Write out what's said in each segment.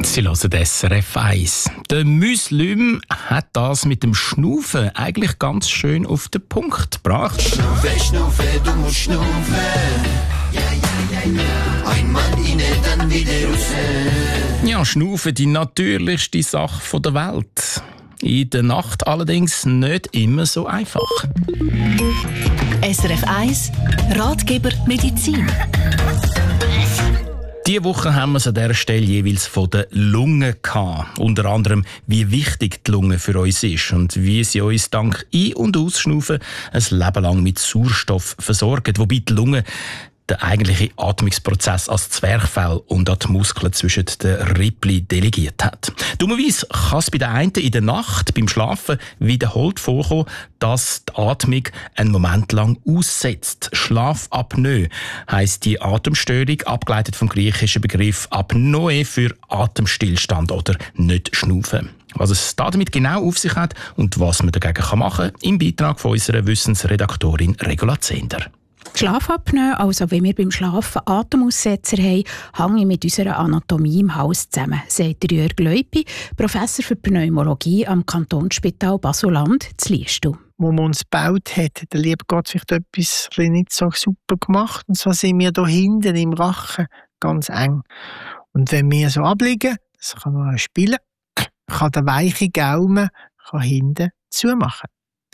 Sie hören SRF 1. Der Muslim hat das mit dem Schnaufen eigentlich ganz schön auf den Punkt gebracht. Schnaufe, Schnaufe, du musst schnaufen. Ja. Einmal rein, dann wieder raus. Ja, Schnaufen, die natürlichste Sache der Welt. In der Nacht allerdings nicht immer so einfach. SRF 1 Ratgeber Medizin. Diese Woche haben wir es an dieser Stelle jeweils von den Lungen gehabt. Unter anderem, wie wichtig die Lunge für uns ist und wie sie uns dank Ein- und Ausschnaufen ein Leben lang mit Sauerstoff versorgen. Wobei die Lunge den eigentlichen Atmungsprozess als Zwerchfell und an die Muskeln zwischen den Rippli delegiert hat. Dummerweise kann es bei den einen in der Nacht beim Schlafen wiederholt vorkommen, dass die Atmung einen Moment lang aussetzt. Schlafapnoe heisst die Atemstörung, abgeleitet vom griechischen Begriff Apnoe für Atemstillstand oder nicht schnaufen. Was es damit genau auf sich hat und was man dagegen machen kann, im Beitrag von unserer Wissensredaktorin Regula Zehnder. Die Schlafapnoe, also wenn wir beim Schlafen Atemaussetzer haben, hängt mit unserer Anatomie im Hals zusammen, sagt Jörg Leupi, Professor für Pneumologie am Kantonsspital Basel-Land zu Liestal. Wo man uns gebaut hat, hat der liebe Gott vielleicht etwas nicht so super gemacht. Und so sind wir da hinten im Rachen ganz eng. Und wenn wir so abliegen, das kann man spielen, kann der weiche Gaumen hinten zumachen.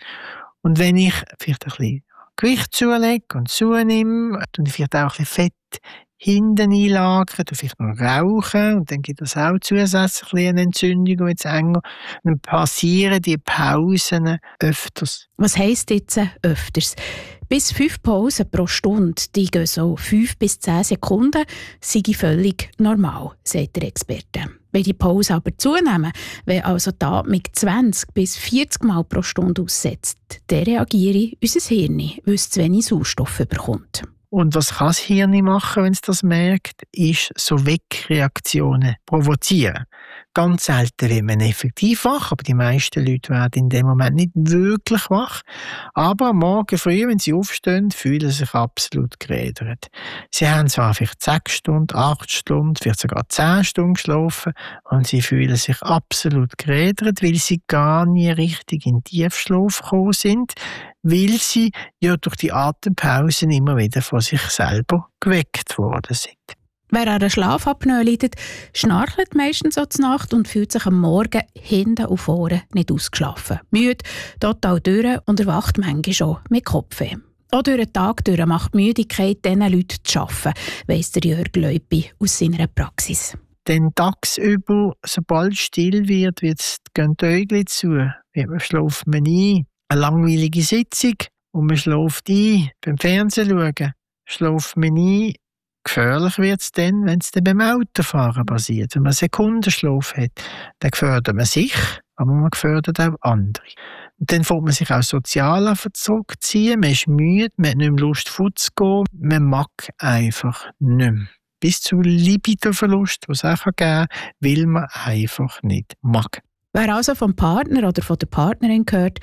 Und wenn ich vielleicht ein bisschen Gewicht zulege und zunehme, und vielleicht auch ein bisschen Fett hinten einlagern, vielleicht noch rauchen, und dann gibt es auch zusätzlich eine Entzündung, und jetzt enger. Dann passieren die Pausen öfters. Was heisst jetzt öfters? Bis 5 Pausen pro Stunde, die gehen so 5 bis 10 Sekunden, sei völlig normal, sagt der Experte. Wenn die Pausen aber zunehmen, wenn also die Atmung 20 bis 40 Mal pro Stunde aussetzt, dann reagiere unser Hirn, weil es zu wenig Sauerstoff bekommt. Und was kann das Hirn machen, wenn es das merkt, ist so Weckreaktionen provozieren. Ganz selten wird man effektiv wach, aber die meisten Leute werden in dem Moment nicht wirklich wach. Aber am Morgen früh, wenn sie aufstehen, fühlen sie sich absolut gerädert. Sie haben zwar vielleicht 6 Stunden, 8 Stunden, vielleicht sogar 10 Stunden geschlafen und sie fühlen sich absolut gerädert, weil sie gar nie richtig in Tiefschlaf gekommen sind, weil sie ja durch die Atempausen immer wieder von sich selber geweckt worden sind. Wer an einer Schlafapnoe leidet, schnarcht meistens so zur Nacht und fühlt sich am Morgen hinten und vorne nicht ausgeschlafen. Müde, total durch und erwacht manchmal schon mit Kopfweh. Auch durch den Tag durch macht die Müdigkeit diesen Leuten zu arbeiten, weiss der Jörg Leupi aus seiner Praxis. Denn tagsüber, sobald es still wird, gehen die Äugel zu, schläft man ein. Eine langweilige Sitzung und man schläft ein. Beim Fernsehen schauen schläft man ein. Gefährlich wird es dann, wenn es beim Autofahren passiert. Wenn man Sekundenschlaf hat, dann gefährdet man sich, aber man gefährdet auch andere. Und dann fängt man sich auch sozial zurückziehen, man ist müde, man hat nicht mehr Lust fortzugehen, man mag einfach nicht mehr. Bis zu Libidoverlust, was es auch geben kann, weil man einfach nicht mag. Wer also vom Partner oder von der Partnerin hört,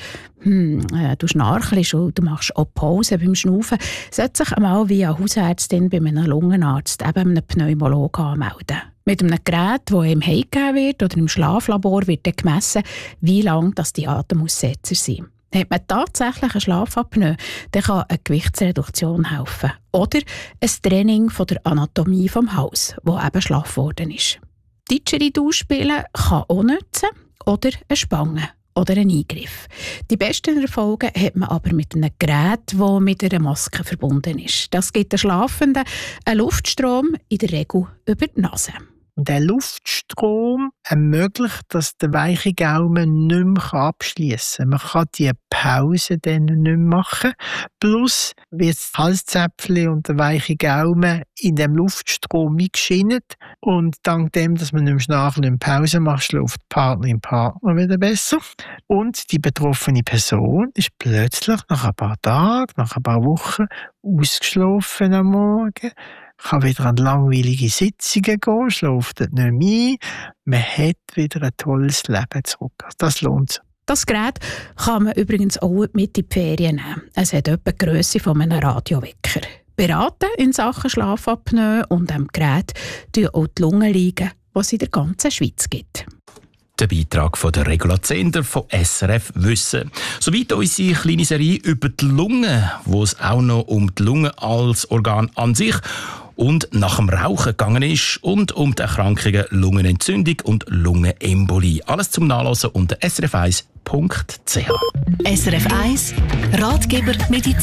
du schnarchelst und du machst auch Pause beim Schnaufen, sollte sich einmal via Hausärztin bei einem Lungenarzt, eben einem Pneumologen, anmelden. Mit einem Gerät, das ihm heimgegeben wird oder im Schlaflabor wird dann gemessen, wie lange die Atemaussetzer sind. Hat man tatsächlich eine Schlafapnoe, dann kann eine Gewichtsreduktion helfen. Oder ein Training von der Anatomie vom Hals, wo eben schlaff worden ist. Didgeridoo-Spielen kann auch nützen. Oder eine Spange oder ein Eingriff. Die besten Erfolge hat man aber mit einem Gerät, das mit einer Maske verbunden ist. Das gibt den Schlafenden einen Luftstrom, in der Regel über die Nase. Und der Luftstrom ermöglicht, dass der weiche Gaumen nicht mehr abschliessen kann. Man kann die Pause dann nicht mehr machen. Plus wird das Halszäpfchen und der weiche Gaumen in dem Luftstrom eingeschinnt. Und dank dem, dass man nicht mehr schnarchen und Pause macht, schläft die Partnerin Partner wieder besser. Und die betroffene Person ist plötzlich nach ein paar Tagen, nach ein paar Wochen ausgeschlafen am Morgen. Kann wieder an langweilige Sitzungen gehen, schläft nicht mehr ein. Man hat wieder ein tolles Leben zurück. Das lohnt sich. Das Gerät kann man übrigens auch mit in die Ferien nehmen. Es hat etwa die Grösse von einem Radiowecker. Beraten in Sachen Schlafapnoe und am Gerät tun auch die Lungenliegen was es in der ganzen Schweiz gibt. Der Beitrag von der Regula Zehnder von SRF Wissen. Soweit unsere kleine Serie über die Lunge, wo es auch noch um die Lunge als Organ an sich und nach dem Rauchen gegangen ist und um die Erkrankungen Lungenentzündung und Lungenembolie. Alles zum Nachlesen unter srf1.ch. SRF 1 Ratgeber Medizin.